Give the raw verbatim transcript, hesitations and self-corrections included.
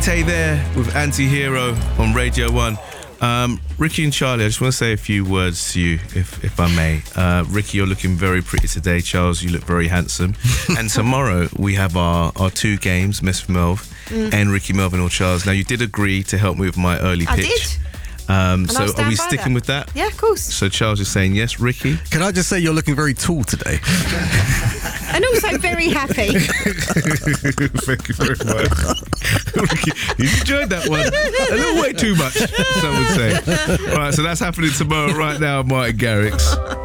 Tay there with Anti-Hero on Radio one. Um, Ricky and Charlie, I just want to say a few words to you, if if I may. Uh, Ricky, you're looking very pretty today. Charles, you look very handsome. And tomorrow we have our, our two games, Miss Melv mm. and Ricky Melvin or Charles. Now, you did agree to help me with my early I pitch. did. Um, so are we sticking that. with that? Yeah, of course. So Charles is saying yes. Ricky? Can I just say you're looking very tall today? And also very happy. Thank you very much. Ricky, you enjoyed that one. A little way too much, some would say. All right, so that's happening tomorrow right now, Martin Garrix.